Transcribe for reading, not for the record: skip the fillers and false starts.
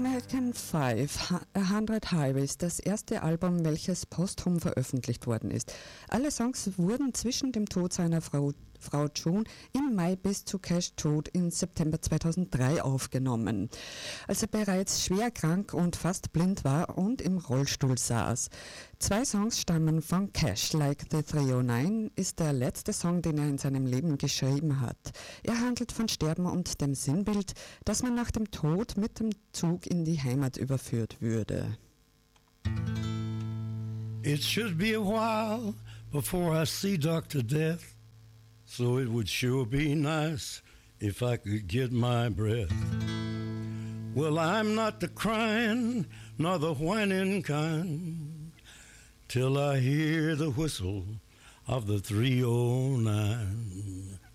American Five, 100 Highways, das erste Album, welches posthum veröffentlicht worden ist. Alle Songs wurden zwischen dem Tod seiner Frau June im Mai bis zu Cash Tod im September 2003 aufgenommen, als er bereits schwer krank und fast blind war und im Rollstuhl saß. 2 Songs stammen von Cash. Like the 309 ist der letzte Song, den er in seinem Leben geschrieben hat. Er handelt von Sterben und dem Sinnbild, dass man nach dem Tod mit dem Zug in die Heimat überführt würde. It should be a while before I see Dr. Death. So it would sure be nice if I could get my breath. Well, I'm not the crying nor the whining kind till I hear the whistle of the 309.